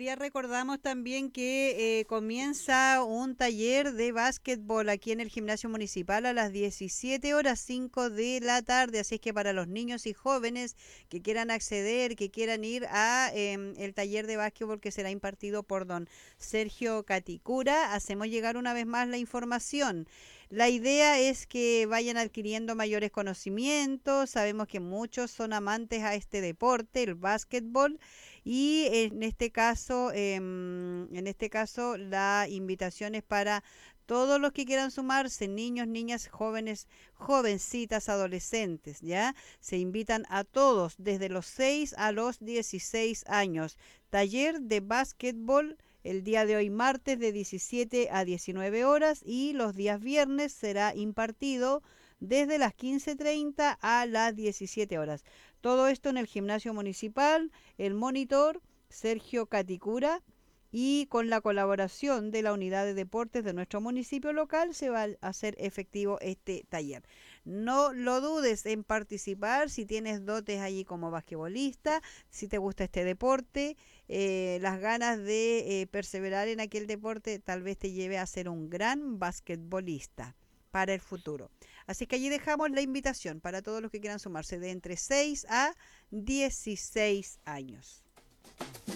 día recordamos también que comienza un taller de básquetbol aquí en el gimnasio municipal a las 17 horas 5 de la tarde, así es que para los niños y jóvenes que quieran acceder, que quieran ir a el taller de básquetbol que será impartido por don Sergio Caticura, hacemos llegar una vez más la información. La idea es que vayan adquiriendo mayores conocimientos, sabemos que muchos son amantes a este deporte, el básquetbol, y en este caso la invitación es para todos los que quieran sumarse, niños, niñas, jóvenes, jovencitas, adolescentes, ¿ya? Se invitan a todos desde los 6 a los 16 años. Taller de básquetbol el día de hoy martes de 17 a 19 horas y los días viernes será impartido desde las 15:30 a las 17 horas. Todo esto en el gimnasio municipal, el monitor Sergio Caticura, y con la colaboración de la unidad de deportes de nuestro municipio local se va a hacer efectivo este taller. No lo dudes en participar si tienes dotes allí como basquetbolista, si te gusta este deporte, las ganas de perseverar en aquel deporte tal vez te lleve a ser un gran basquetbolista para el futuro. Así que allí dejamos la invitación para todos los que quieran sumarse de entre 6 a 16 años.